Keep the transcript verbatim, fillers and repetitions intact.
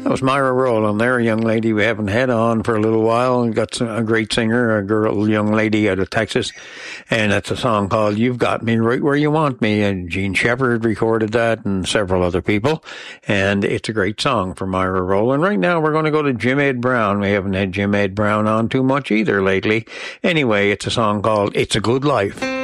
That was Myra Rowland there, a young lady we haven't had on for a little while, and got some, a great singer, a girl, young lady out of Texas, and it's a song called You've Got Me Right Where You Want Me, and Gene Shepard recorded that, and several other people, and it's a great song for Myra Rowland. Right now we're going to go to Jim Ed Brown. We haven't had Jim Ed Brown on too much either lately. Anyway, it's a song called It's a Good Life.